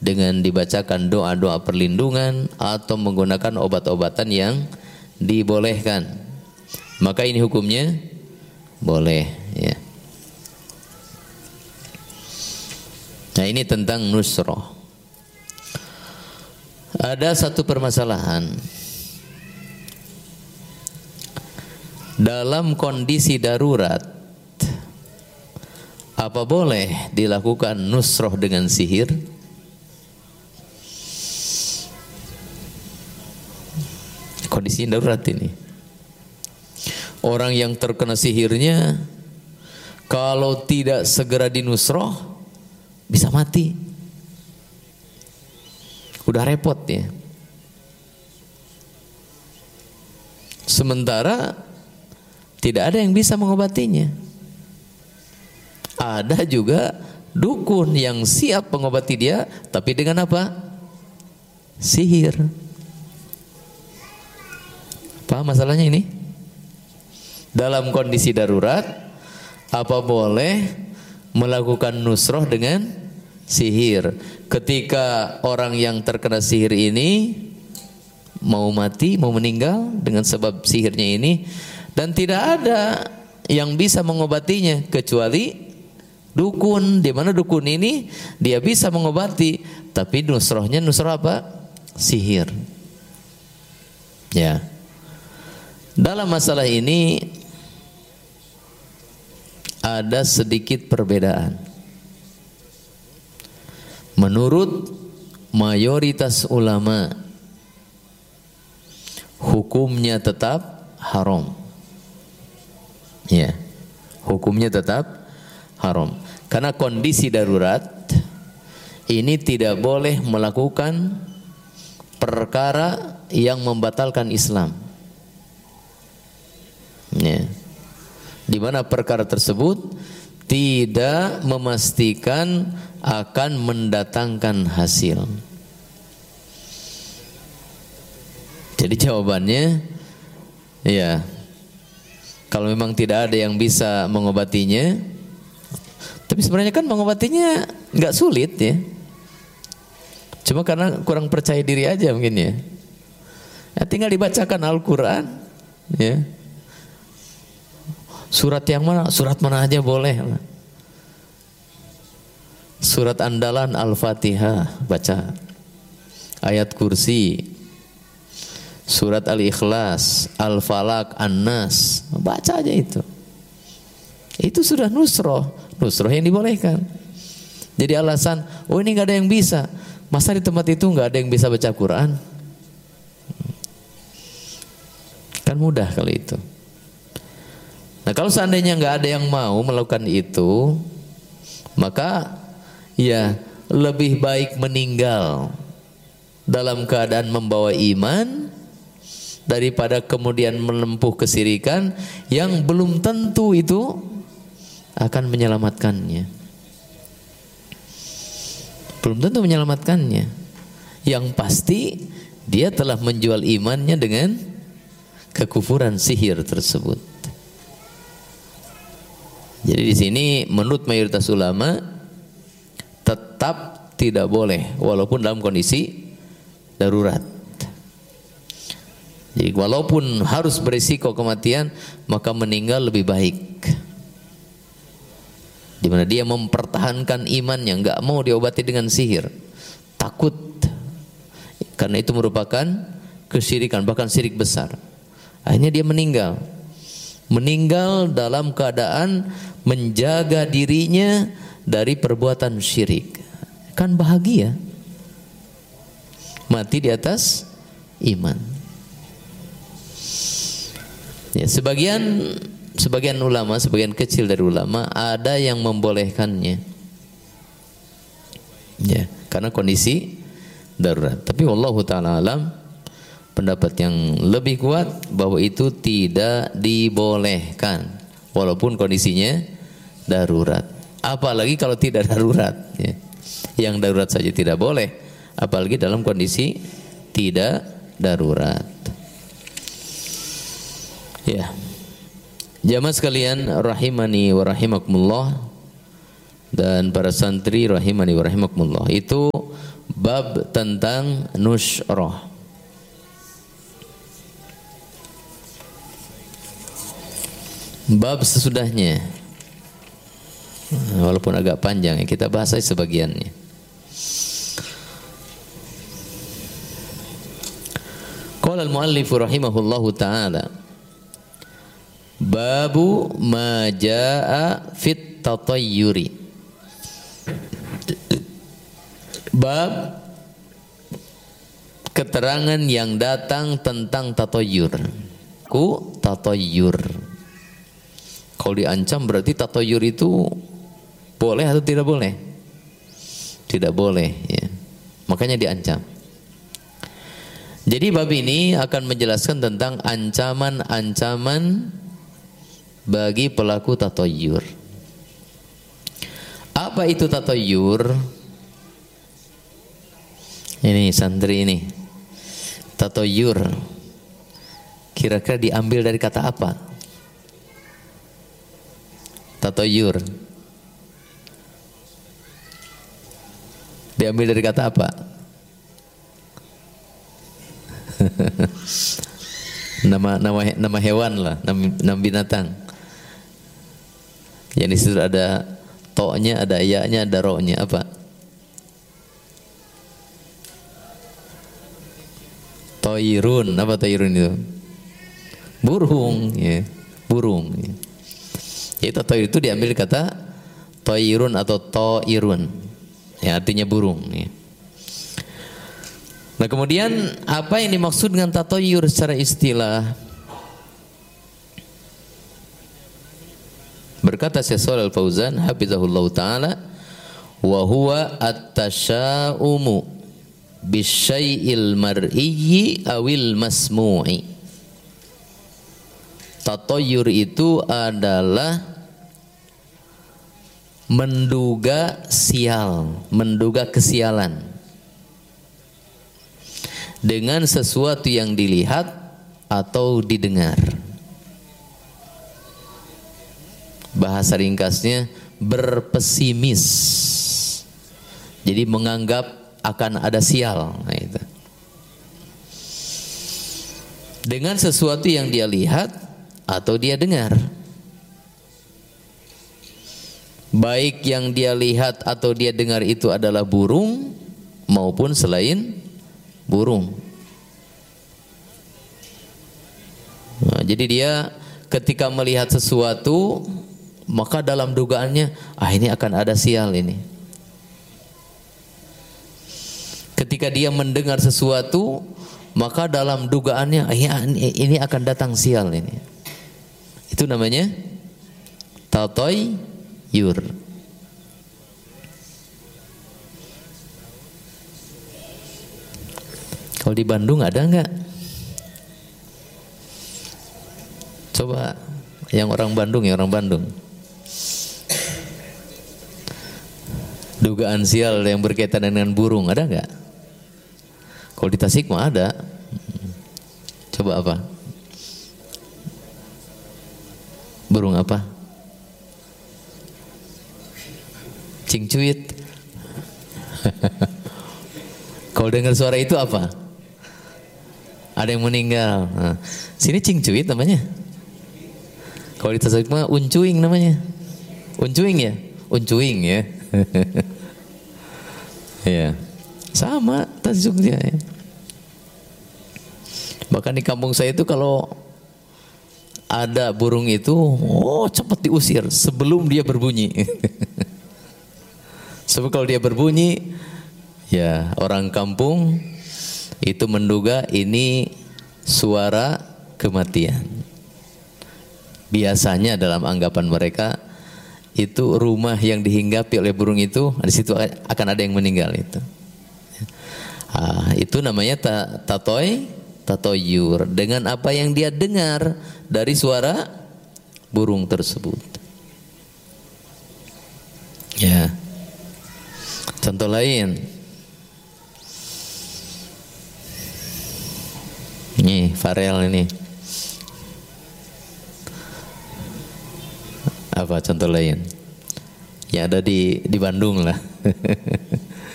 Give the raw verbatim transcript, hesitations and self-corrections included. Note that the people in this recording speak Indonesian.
dengan dibacakan doa-doa perlindungan atau menggunakan obat-obatan yang dibolehkan, maka ini hukumnya boleh, ya. Nah, ini tentang nusroh. Ada satu permasalahan dalam kondisi darurat, apa boleh dilakukan nusroh dengan sihir? Kondisi darurat ini, orang yang terkena sihirnya kalau tidak segera dinusroh bisa mati. Udah repot ya. Sementara tidak ada yang bisa mengobatinya. Ada juga dukun yang siap mengobati dia, tapi dengan apa? Sihir. Paham masalahnya ini? Dalam kondisi darurat, apa boleh melakukan nusroh dengan sihir? Ketika orang yang terkena sihir ini mau mati, mau meninggal dengan sebab sihirnya ini, dan tidak ada yang bisa mengobatinya kecuali dukun. Di mana dukun ini dia bisa mengobati, tapi nusrohnya nusroh apa? Sihir. Ya. Dalam masalah ini ada sedikit perbedaan. Menurut mayoritas ulama, hukumnya tetap haram. Ya, hukumnya tetap haram. Karena kondisi darurat ini tidak boleh melakukan perkara yang membatalkan Islam. Ya. Di mana perkara tersebut tidak memastikan akan mendatangkan hasil. Jadi jawabannya, ya, kalau memang tidak ada yang bisa mengobatinya, tapi sebenarnya kan mengobatinya nggak sulit ya. Cuma karena kurang percaya diri aja mungkin ya. Ya tinggal dibacakan Al-Quran, ya. Surat yang mana? Surat mana aja boleh. Surat andalan Al-Fatihah baca. Ayat kursi, surat Al-Ikhlas, Al-Falaq, An-Nas, baca aja itu. Itu sudah nusroh, nusroh yang dibolehkan. Jadi alasan, oh ini nggak ada yang bisa. Masa di tempat itu nggak ada yang bisa baca Quran? Kan mudah kalau itu. Nah, kalau seandainya nggak ada yang mau melakukan itu, maka ya lebih baik meninggal dalam keadaan membawa iman daripada kemudian menempuh kesirikan yang belum tentu itu akan menyelamatkannya. Belum tentu menyelamatkannya. Yang pasti dia telah menjual imannya dengan kekufuran sihir tersebut. Jadi di sini menurut mayoritas ulama tetap tidak boleh walaupun dalam kondisi darurat. Jadi walaupun harus berisiko kematian, maka meninggal lebih baik. Di mana dia mempertahankan imannya, enggak mau diobati dengan sihir. Takut. Karena itu merupakan kesyirikan, bahkan syirik besar. Akhirnya dia meninggal. Meninggal dalam keadaan menjaga dirinya dari perbuatan syirik. Kan bahagia. Mati di atas iman. Ya, sebagian sebagian ulama, sebagian kecil dari ulama ada yang membolehkannya. Ya, karena kondisi darurat. Tapi wallahu taala alam, pendapat yang lebih kuat bahwa itu tidak dibolehkan walaupun kondisinya darurat. Apalagi kalau tidak darurat ya. Yang darurat saja tidak boleh, apalagi dalam kondisi tidak darurat. Ya. Jamaah sekalian rahimani wa rahimakumullah dan para santri rahimani wa rahimakumullah, itu bab tentang nusyroh. Bab sesudahnya, walaupun agak panjang ya, kita bahas saja sebagiannya. Qala al-muallif rahimahullahu ta'ala, babu ma jaa fit tatayyuri. Bab keterangan yang datang tentang tatayyur. Ku tatayyur. Kalau diancam berarti tatayyur itu boleh atau tidak boleh? Tidak boleh ya. Makanya diancam. Jadi bab ini akan menjelaskan tentang ancaman-ancaman bagi pelaku tatayyur. Apa itu tatayyur? Ini santri ini. Tatayyur kira-kira diambil dari kata apa? Tatayyur diambil dari kata apa? nama nama nama hewan lah, nama, nama binatang. Yang disitu ada to-nya, ada ya-nya, ada ro-nya. Apa? Toirun. Apa toirun itu? Burung ya. Burung ya. Jadi tatayyur itu diambil kata toirun atau toirun, yang artinya burung. Ya. Nah kemudian apa yang dimaksud dengan tatayyur secara istilah? Berkata Syekh Shalih Al-Fauzan hafizahullah ta'ala, wa huwa at-tasya'umu bisyai'il mar'iyyi awil masmu'i. Tatayyur itu adalah menduga sial, menduga kesialan dengan sesuatu yang dilihat atau didengar. Bahasa ringkasnya berpesimis. Jadi menganggap akan ada sial. Nah, itu. Dengan sesuatu yang dia lihat atau dia dengar. Baik yang dia lihat atau dia dengar itu adalah burung maupun selain burung. Nah, jadi dia ketika melihat sesuatu, maka dalam dugaannya, ah ini akan ada sial ini. Ketika dia mendengar sesuatu, maka dalam dugaannya, ah ini akan datang sial ini. Itu namanya tatayyur. Kalau di Bandung ada enggak? Coba yang orang Bandung, ya orang Bandung. Dugaan sial yang berkaitan dengan burung ada enggak? Kalau di Tasik mah ada. Coba apa? Burung apa? Cingcuit. Kalau dengar suara itu apa? Ada yang meninggal. Nah, sini cingcuit namanya. Kalau di Tasik mah uncuing namanya. Uncuing ya? Uncuing ya. Ya. Sama Tasik dia ya. Bahkan di kampung saya itu kalau ada burung itu, oh cepat diusir sebelum dia berbunyi. Sebab kalau dia berbunyi, ya orang kampung itu menduga ini suara kematian. Biasanya dalam anggapan mereka itu rumah yang dihinggapi oleh burung itu, di situ akan ada yang meninggal itu. Ah, itu namanya tatoy, tatayyur, dengan apa yang dia dengar dari suara burung tersebut. Ya. Contoh lain. Ini Farel ini. Apa contoh lain? Ya ada di di Bandung lah.